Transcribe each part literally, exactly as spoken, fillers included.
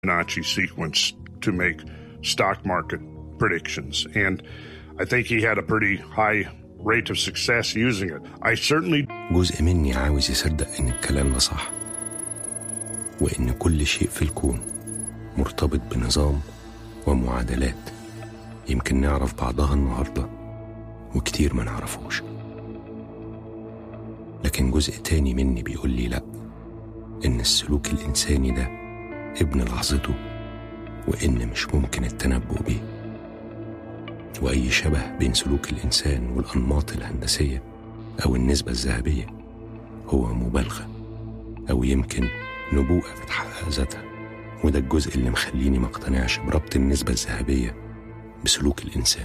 Fibonacci sequence to make stock market predictions. And I think he had a pretty high rate of success using it. I certainly جزء مني عاوز يصدق إن الكلام ده صح، وإن كل شيء في الكون مرتبط بنظام ومعادلات يمكن نعرف بعضها النهاردة وكتير ما نعرفوش. لكن جزء تاني مني بيقول لي لأ، إن السلوك الإنساني ده ابن لحظته، وإن مش ممكن التنبؤ بيه. وأي شبه بين سلوك الإنسان والأنماط الهندسية أو النسبة الذهبية هو مبالغة، أو يمكن نبوءة بتحقق ذاتها. وده الجزء اللي مخليني ما اقتنعش بربط النسبة الذهبية بسلوك الإنسان.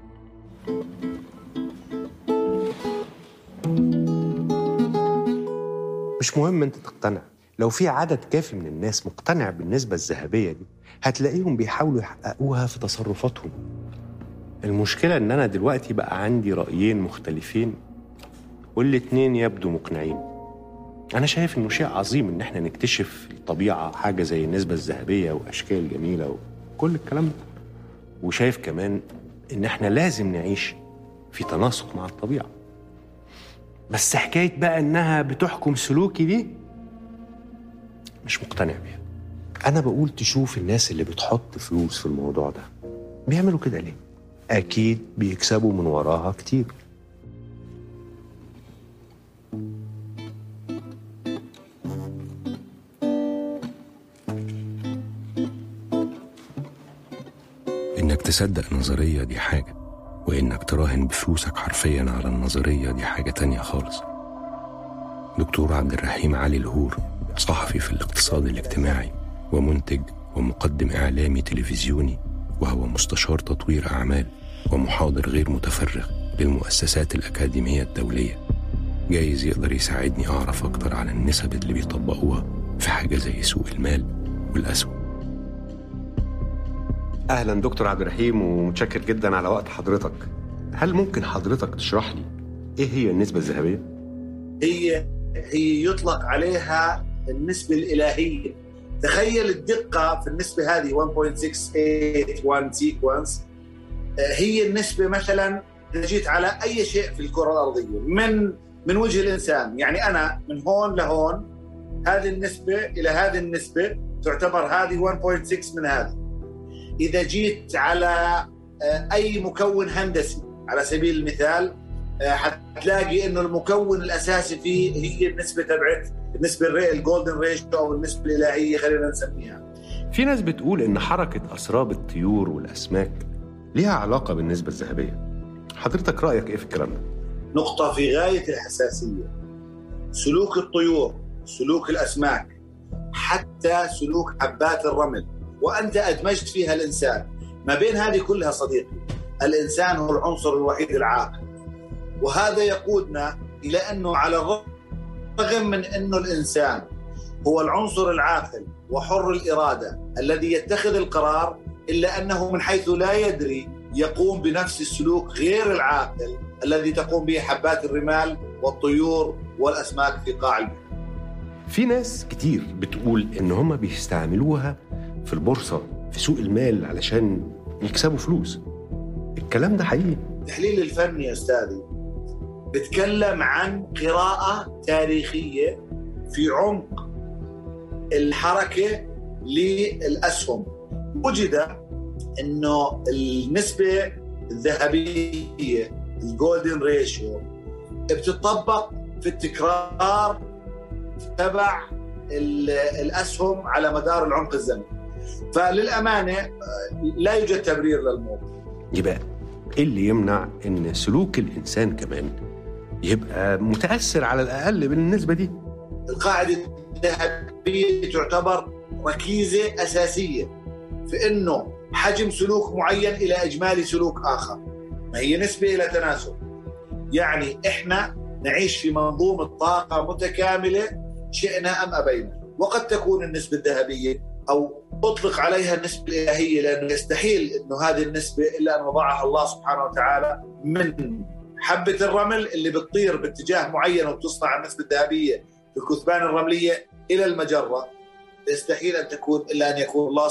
مش مهم انت تقتنع، لو في عدد كافي من الناس مقتنع بالنسبة الذهبية دي هتلاقيهم بيحاولوا يحققوها في تصرفاتهم. المشكلة ان انا دلوقتي بقى عندي رأيين مختلفين والاتنين يبدو مقنعين. انا شايف انه شيء عظيم ان احنا نكتشف الطبيعة حاجة زي النسبة الذهبية واشكال جميلة وكل الكلام ده، وشايف كمان ان احنا لازم نعيش في تناسق مع الطبيعة. بس حكاية بقى انها بتحكم سلوكي دي مش مقتنع بيها. انا بقول تشوف الناس اللي بتحط فلوس في الموضوع ده بيعملوا كده ليه؟ اكيد بيكسبوا من وراها كتير. إنك تصدق نظرية دي حاجة، وإنك تراهن بفلوسك حرفياً على النظرية دي حاجة تانية خالص. دكتور عبد الرحيم علي الهور صحفي في الاقتصاد الاجتماعي ومنتج ومقدم إعلامي تلفزيوني، وهو مستشار تطوير أعمال ومحاضر غير متفرغ للمؤسسات الأكاديمية الدولية. جايز يقدر يساعدني أعرف أكتر عن النسب اللي بيطبقوها في حاجة زي سوق المال والأسهم. أهلا دكتور عبد الرحيم، ومتشكر جدا على وقت حضرتك. هل ممكن حضرتك تشرح لي إيه هي النسبة الذهبية؟ هي هي يطلق عليها النسبة الإلهية. تخيل الدقة في النسبة هذه واحد فاصلة ستة ثمانية واحد سيكونس. هي النسبة مثلا إذا جيت على أي شيء في الكرة الأرضية من من وجه الإنسان، يعني أنا من هون لهون هذه النسبة إلى هذه النسبة تعتبر هذه واحد فاصلة ستة من هذه. إذا جيت على أي مكون هندسي على سبيل المثال حتلاقي إنه المكون الأساسي فيه هي النسبة تبعت النسبة الجولدن ريشيو أو النسبة الإلهية خلينا نسميها. في ناس بتقول إن حركة أسراب الطيور والأسماك ليها علاقة بالنسبة الذهبية. حضرتك رأيك إيه في الكلام ده؟ نقطة في غاية الحساسية. سلوك الطيور، سلوك الأسماك، حتى سلوك حبات الرمل، وأنت أدمجت فيها الإنسان. ما بين هذه كلها صديقي الإنسان هو العنصر الوحيد العاقل، وهذا يقودنا إلى أنه على الرغم من أنه الإنسان هو العنصر العاقل وحر الإرادة الذي يتخذ القرار، إلا أنه من حيث لا يدري يقوم بنفس السلوك غير العاقل الذي تقوم به حبات الرمال والطيور والأسماك في قاع البحر. في ناس كتير بتقول إن هم بيستعملوها في البورصة في سوق المال علشان يكسبوا فلوس. الكلام ده حقيقي؟ التحليل الفني يا أستاذي بتكلم عن قراءة تاريخية في عمق الحركة للأسهم. وجد إنه النسبة الذهبية الجولدن ريشيو بتطبق في التكرار تبع الأسهم على مدار العمق الزمني. فللأمانة لا يوجد تبرير للموضوع. يبقى إيه اللي يمنع إن سلوك الإنسان كمان يبقى متأثر على الأقل بالنسبة دي؟ القاعدة الذهبية تعتبر ركيزة أساسية في إنه حجم سلوك معين إلى إجمالي سلوك آخر، ما هي نسبة إلى تناسب. يعني إحنا نعيش في منظومة طاقة متكاملة شئنا أم أبينا، وقد تكون النسبة الذهبية أو أطلق عليها النسبة الإلهية، لأنه يستحيل أنه هذه النسبة إلا أن وضعها الله سبحانه وتعالى من حبة الرمل اللي بتطير باتجاه معين وبتصنع النسبة الذهبية في الكثبان الرملية إلى المجرة. يستحيل أن تكون إلا أن يكون الله